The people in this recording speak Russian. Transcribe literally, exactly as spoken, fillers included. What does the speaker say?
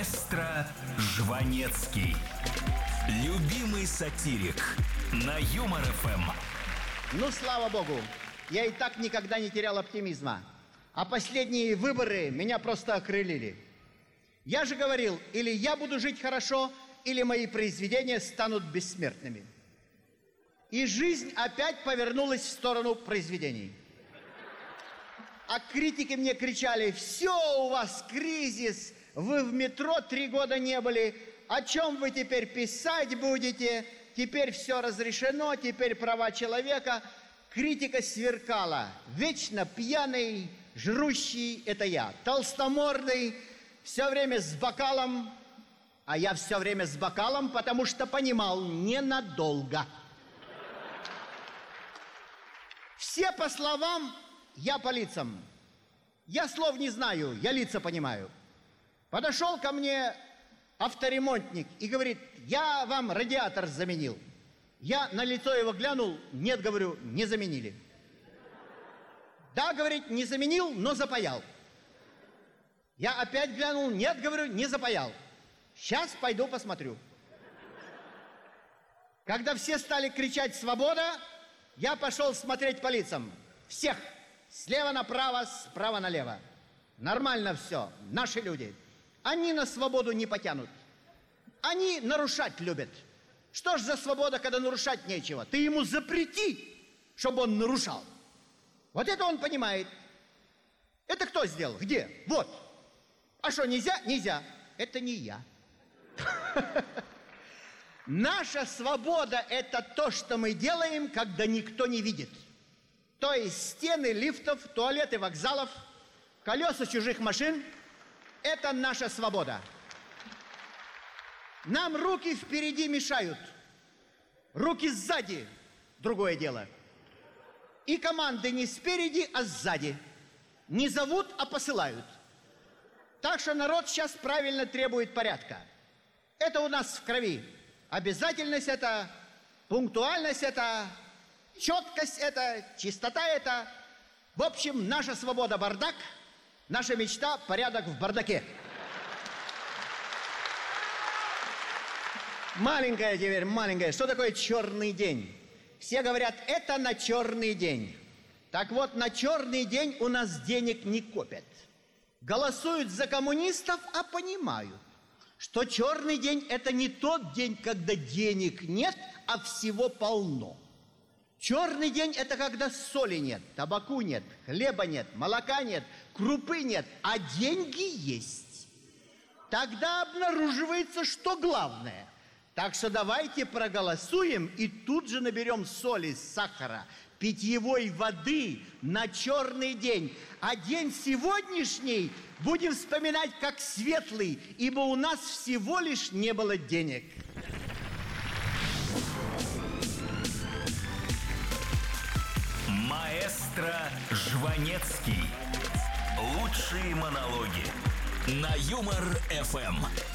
Маэстро Жванецкий. Любимый сатирик на Юмор эф эм. Ну, слава богу, я и так никогда не терял оптимизма. А последние выборы меня просто окрылили. Я же говорил, или я буду жить хорошо, или мои произведения станут бессмертными. И жизнь опять повернулась в сторону произведений. А критики мне кричали: все, у вас кризис, вы в метро три года не были, о чем вы теперь писать будете, теперь все разрешено, теперь права человека. Критика сверкала: вечно пьяный, жрущий — это я, толстомордый, все время с бокалом, а я все время с бокалом, потому что понимал, ненадолго. Все по словам, я по лицам. Я слов не знаю, я лица понимаю. Подошел ко мне авторемонтник и говорит: я вам радиатор заменил. Я на лицо его глянул: нет, говорю, не заменили. Да, говорит, не заменил, но запаял. Я опять глянул: нет, говорю, не запаял. Сейчас пойду посмотрю. Когда все стали кричать «свобода», я пошел смотреть по лицам. Всех. Слева направо, справа налево. Нормально все. Наши люди. Они на свободу не потянут. Они нарушать любят. Что ж за свобода, когда нарушать нечего? Ты ему запрети, чтобы он нарушал. Вот это он понимает. Это кто сделал? Где? Вот. А что, нельзя? Нельзя. Это не я. Наша свобода – это то, что мы делаем, когда никто не видит. То есть стены лифтов, туалеты вокзалов, колеса чужих машин – это наша свобода. Нам руки впереди мешают, руки сзади – другое дело. И команды не спереди, а сзади. Не зовут, а посылают. Так что народ сейчас правильно требует порядка. Это у нас в крови. Обязательность это, пунктуальность это, четкость это, чистота это. В общем, наша свобода — бардак, наша мечта — порядок в бардаке. Маленькая теперь, маленькая. Что такое черный день? Все говорят, это на черный день. Так вот, на черный день у нас денег не копят. Голосуют за коммунистов, а понимают, что черный день – это не тот день, когда денег нет, а всего полно. Черный день – это когда соли нет, табаку нет, хлеба нет, молока нет, крупы нет, а деньги есть. Тогда обнаруживается, что главное. Так что давайте проголосуем и тут же наберем соли, сахара, питьевой воды на черный день. А день сегодняшний будем вспоминать как светлый, ибо у нас всего лишь не было денег. Маэстро Жванецкий. Лучшие монологи на Юмор эф эм.